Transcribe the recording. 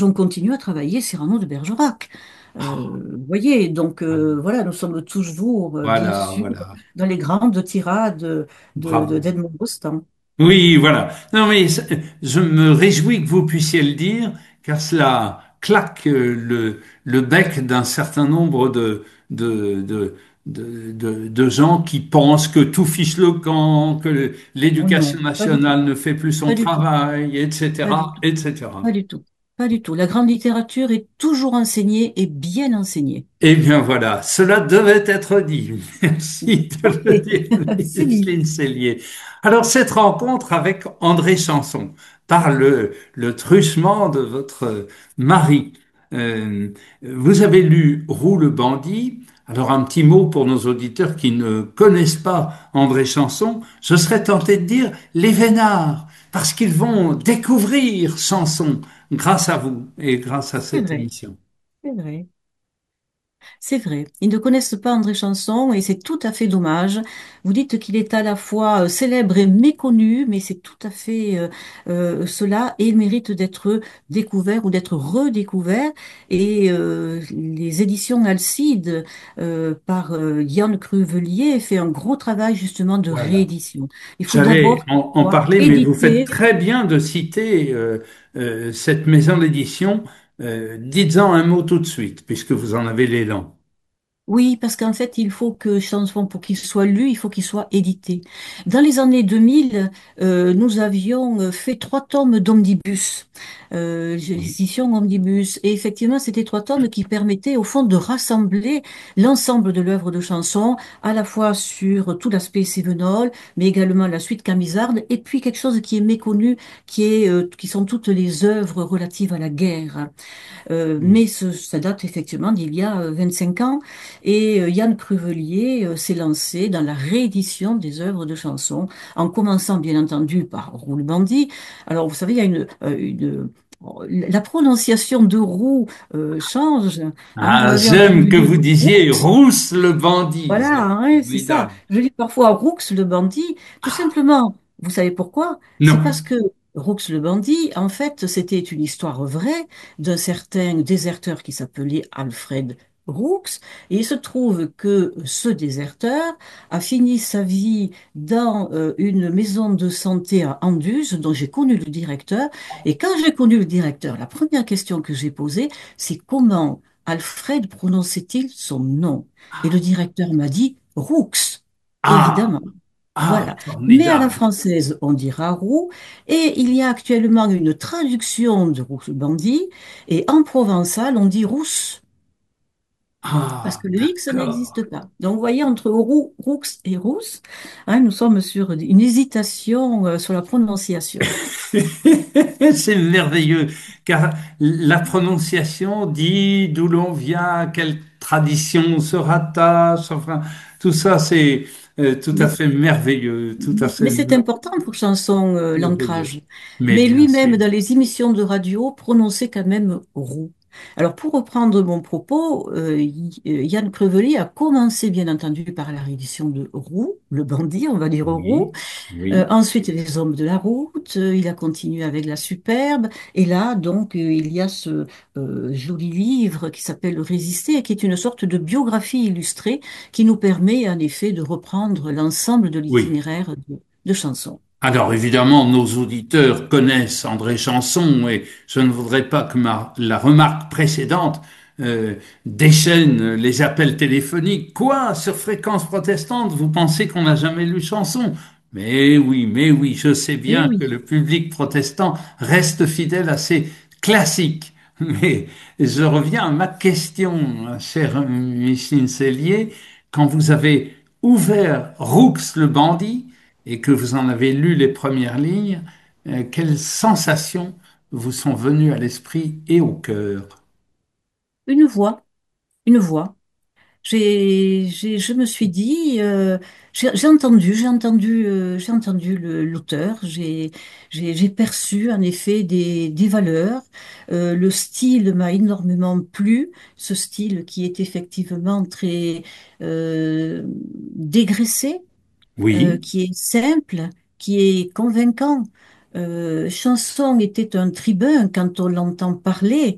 on continue à travailler Cyrano de Bergerac. Vous voyez, donc voilà, nous sommes toujours, bien Voilà, sûr, voilà. dans les grandes tirades Bravo. d'Edmond Rostand. Oui, voilà. Non, mais je me réjouis que vous puissiez le dire, car cela claque le bec d'un certain nombre de, de, de gens qui pensent que tout fiche le camp, que Oh l'éducation non, pas du tout, nationale ne fait plus son pas du tout, travail, pas du etc., tout, etc. pas du tout, pas du tout. La grande littérature est toujours enseignée et bien enseignée. Eh bien voilà, cela devait être dit. Merci de le Parfait, dire, c'est dit. Evelyne Sellier. Alors cette rencontre avec André Chanson, par le truchement de votre mari. Euh, Vous avez lu Roux le bandit. Alors un petit mot pour nos auditeurs qui ne connaissent pas André Chanson. Je serais tenté de dire les vénards, parce qu'ils vont découvrir Chanson grâce à vous et grâce à C'est cette vrai, émission. c'est vrai. C'est vrai, ils ne connaissent pas André Chanson et c'est tout à fait dommage. Vous dites qu'il est à la fois célèbre et méconnu, mais c'est tout à fait cela et il mérite d'être découvert ou d'être redécouvert. Et les éditions Alcide par Yann Cruvelier fait un gros travail justement de Voilà. réédition. Il faut J'allais d'abord en pouvoir parler, mais vous faites éditer. très bien de citer cette maison d'édition. Dites-en un mot tout de suite, puisque vous en avez l'élan. Oui, parce qu'en fait, il faut que Chanson, pour qu'il soit lu, il faut qu'il soit édité. Dans les années 2000, nous avions fait 3 tomes d'omnibus, les Oui. éditions omnibus. Et effectivement, c'était 3 tomes qui permettaient, au fond, de rassembler l'ensemble de l'œuvre de Chanson, à la fois sur tout l'aspect Cévenol, mais également la suite Camisarde, et puis quelque chose qui est méconnu, qui sont toutes les œuvres relatives à la guerre. Oui. Mais ça date effectivement d'il y a 25 ans. Et Yann Cruvelier s'est lancé dans la réédition des œuvres de chansons, en commençant bien entendu par Roux Bandit. Alors vous savez, il y a la prononciation de Roux change. Hein, vous Ah, l'avez j'aime entendu que dire vous Roux. disiez Rousse le bandit. Voilà, C'est hein, c'est ça. formidable. Je dis parfois Roux le bandit, tout simplement. Vous savez pourquoi? C'est parce Non. que Roux le bandit, en fait, c'était une histoire vraie d'un certain déserteur qui s'appelait Alfred Roux. Et il se trouve que ce déserteur a fini sa vie dans une maison de santé à Anduze, dont j'ai connu le directeur. Et quand j'ai connu le directeur, la première question que j'ai posée, c'est comment Alfred prononçait-il son nom? Et le directeur m'a dit Roux, Ah, évidemment. ah, Voilà. Mais à la formidable. française, on dira roux. Et il y a actuellement une traduction de Roux Bandit. Et en provençal, on dit rousse, parce Ah, que le X d'accord. n'existe pas. Donc, vous voyez, entre roux, roux et rousse, hein, nous sommes sur une hésitation sur la prononciation. C'est merveilleux, car la prononciation dit d'où l'on vient, à quelle tradition on se rattache, enfin, tout ça, c'est tout à Mais fait merveilleux, tout à fait Mais c'est important pour Chanson, merveilleux. l'ancrage. Mais Mais bien lui-même, sûr. dans les émissions de radio, prononçait quand même roux. Alors, pour reprendre mon propos, Yann Crevely a commencé, bien entendu, par la réédition de Roux, le bandit, on va dire Roux. Oui, oui, Ensuite, Les Hommes de la route. Il a continué avec La Superbe. Et là, donc, il y a ce joli livre qui s'appelle Résister, et qui est une sorte de biographie illustrée qui nous permet, en effet, de reprendre l'ensemble de oui. l'itinéraire de chansons. Alors évidemment, nos auditeurs connaissent André Chanson et je ne voudrais pas que la remarque précédente déchaîne les appels téléphoniques. Quoi, sur Fréquence protestante, vous pensez qu'on n'a jamais lu Chanson? Mais oui, je sais Eh bien que oui, le public protestant reste fidèle à ses classiques. Mais je reviens à ma question, cher Micheline Sellier, quand vous avez ouvert Roux le bandit, et que vous en avez lu les premières lignes, quelles sensations vous sont venues à l'esprit et au cœur? une voix, une voix. Je me suis dit, j'ai entendu l'auteur, j'ai perçu en effet des valeurs. Le style m'a énormément plu, ce style qui est effectivement très dégraissé, Oui, qui est simple, qui est convaincant. Chanson était un tribun quand on l'entend parler.